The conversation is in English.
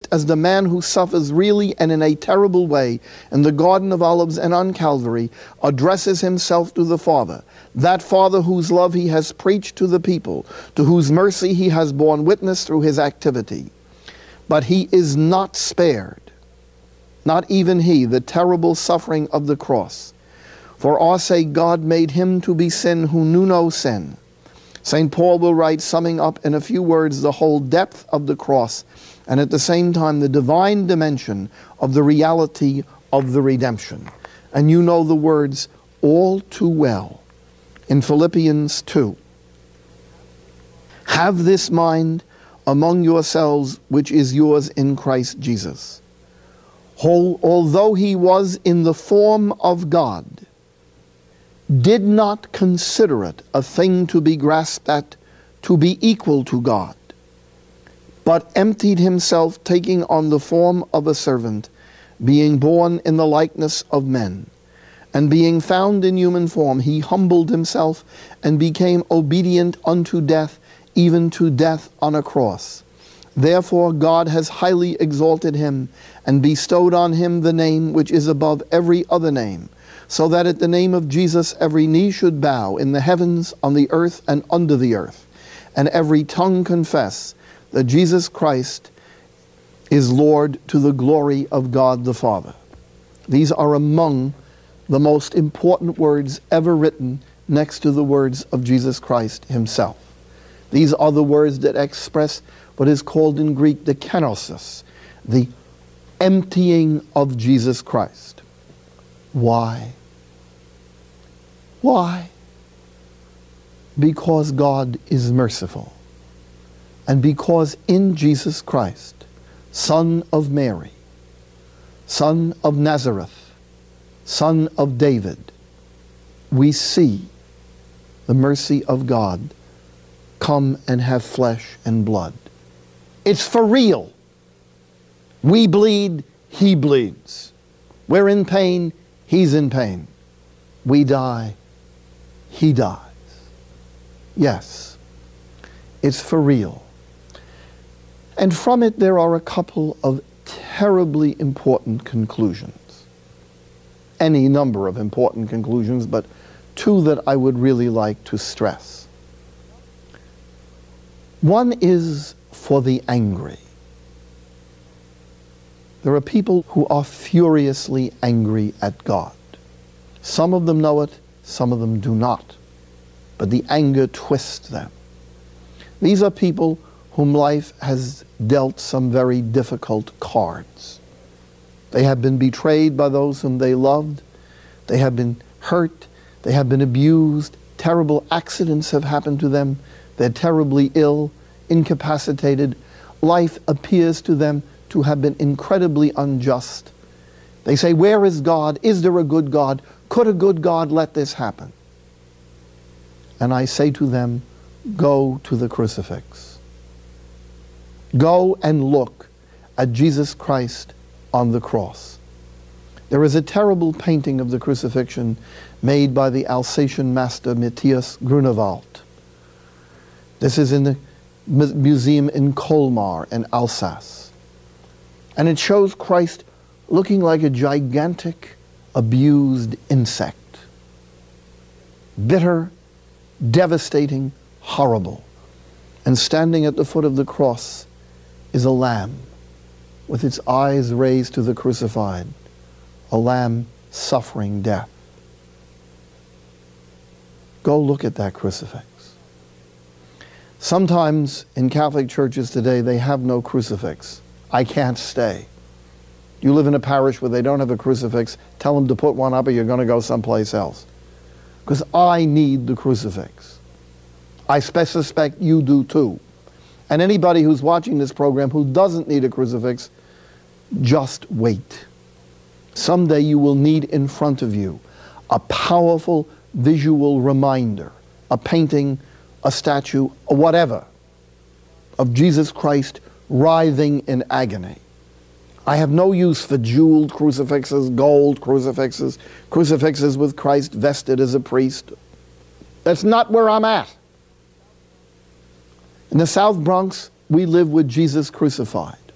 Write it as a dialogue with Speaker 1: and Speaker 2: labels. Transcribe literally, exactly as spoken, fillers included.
Speaker 1: Christ as the man who suffers really and in a terrible way in the Garden of Olives and on Calvary, addresses himself to the Father, that Father whose love he has preached to the people, to whose mercy he has borne witness through his activity. But he is not spared, not even he, the terrible suffering of the cross. For our sake God made him to be sin who knew no sin. Saint Paul will write, summing up in a few words the whole depth of the cross, and at the same time the divine dimension of the reality of the redemption. And you know the words all too well in Philippians two. Have this mind among yourselves, which is yours in Christ Jesus. Although he was in the form of God, did not consider it a thing to be grasped at, to be equal to God, but emptied himself, taking on the form of a servant, being born in the likeness of men. And being found in human form, he humbled himself and became obedient unto death, even to death on a cross. Therefore God has highly exalted him and bestowed on him the name which is above every other name, so that at the name of Jesus every knee should bow in the heavens, on the earth, and under the earth, and every tongue confess that Jesus Christ is Lord, to the glory of God the Father. These are among the most important words ever written next to the words of Jesus Christ himself. These are the words that express what is called in Greek the kenosis, the emptying of Jesus Christ. Why? Why? Because God is merciful, and because in Jesus Christ, Son of Mary, Son of Nazareth, Son of David, we see the mercy of God come and have flesh and blood. It's for real. We bleed, he bleeds. We're in pain, he's in pain. We die, he dies. Yes, it's for real. And from it there are a couple of terribly important conclusions. Any number of important conclusions, but two that I would really like to stress. One is for the angry. There are people who are furiously angry at God. Some of them know it, some of them do not. But the anger twists them. These are people whom life has dealt some very difficult cards. They have been betrayed by those whom they loved. They have been hurt. They have been abused. Terrible accidents have happened to them. They're terribly ill, incapacitated. Life appears to them to have been incredibly unjust. They say, where is God? Is there a good God? Could a good God let this happen? And I say to them, go to the crucifix. Go and look at Jesus Christ on the cross. There is a terrible painting of the crucifixion made by the Alsatian master Matthias Grunewald. This is in the museum in Colmar in Alsace. And it shows Christ looking like a gigantic, abused insect. Bitter, devastating, horrible. And standing at the foot of the cross is a lamb with its eyes raised to the crucified, a lamb suffering death. Go look at that crucifix. Sometimes in Catholic churches today, they have no crucifix. I can't stay. You live in a parish where they don't have a crucifix, tell them to put one up or you're going to go someplace else. Because I need the crucifix. I suspect you do too. And anybody who's watching this program who doesn't need a crucifix, just wait. Someday you will need in front of you a powerful visual reminder, a painting, a statue, or whatever, of Jesus Christ writhing in agony. I have no use for jeweled crucifixes, gold crucifixes, crucifixes with Christ vested as a priest. That's not where I'm at. In the South Bronx, we live with Jesus crucified.